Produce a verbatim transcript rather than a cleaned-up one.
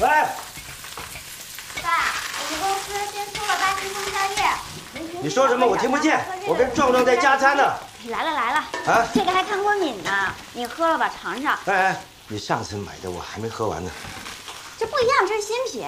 来。 爸，我们公司新出了八星通宵夜。 你说什么？我听不见。我跟壮壮在加餐呢。 来了来了。 啊， 这个还看过敏呢，你喝了吧，尝尝。 哎哎，你上次买的我还没喝完呢。 这不一样，这是新品。